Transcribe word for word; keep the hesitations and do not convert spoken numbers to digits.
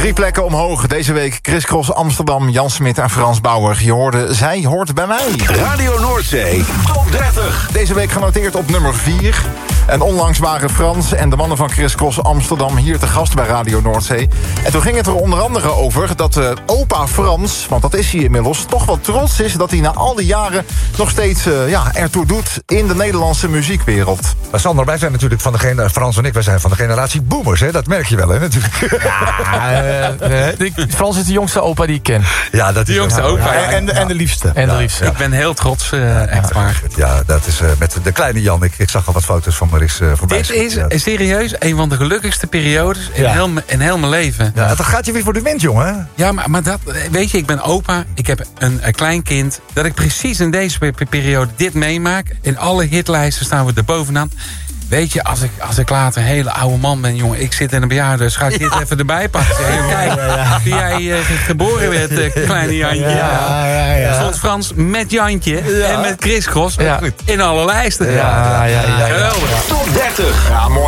Drie plekken omhoog. Deze week Chris Cross, Amsterdam, Jan Smit en Frans Bauer. Je hoorde Zij hoort bij mij. Radio Noordzee, top dertig. Deze week genoteerd op nummer vier. En onlangs waren Frans en de mannen van Chris Cross Amsterdam hier te gast bij Radio Noordzee. En toen ging het er onder andere over dat uh, opa Frans, want dat is hij inmiddels, toch wel trots is dat hij na al die jaren nog steeds uh, ja, ertoe doet in de Nederlandse muziekwereld. Maar Sander, wij zijn natuurlijk van de generatie, Frans en ik, wij zijn van de generatie boomers, hè? Dat merk je wel, hè, natuurlijk. Ja, uh, uh, Frans is de jongste opa die ik ken. Ja, dat is de jongste ja, opa. Ja, en, de, en de liefste. En de liefste. Ik ben heel trots, uh, echt waar. Ja, dat is uh, met de kleine Jan. Ik, ik zag al wat foto's van Maris uh, voorbij. Dit is ja. serieus een van de gelukkigste periodes in, ja. heel, in heel mijn leven. Ja, dat gaat je weer voor de wind, jongen. Ja, maar, maar dat, weet je, ik ben opa, ik heb een, een klein kind. Dat ik precies in deze periode dit meemaak. In alle hitlijsten staan we er bovenaan. Weet je, als ik, als ik later een hele oude man ben, jongen, ik zit in een bejaardenhuis, ga ik dit ja. even erbij pakken. Zeg, joh, kijk, ja, ja. wie jij uh, geboren werd, uh, kleine Jantje. Ja, ja, ja, ja. Stond Frans met Jantje ja. en met Chris Cross ja. in alle lijsten. Ja, ja, ja, ja, ja. Geweldig. Top dertig. Ja, mooi.